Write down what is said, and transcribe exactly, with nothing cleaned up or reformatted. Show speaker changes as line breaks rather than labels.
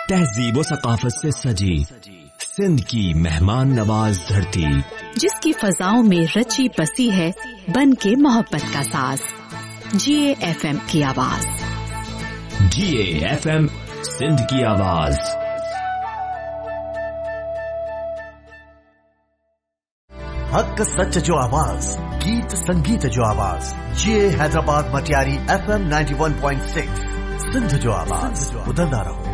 तहजीब व सकाफत से सजी सिंध की मेहमान नवाज धरती,
जिसकी फजाओं में रची बसी है बन के मोहब्बत का साज। जिए एफ एम की आवाज।
जिए एफ एम सिंध की आवाज।
हक सच जो आवाज, गीत संगीत जो आवाज। जिए Hyderabad Matiari F M ninety one point six Sindh जो आवाज। उधर ना रहो।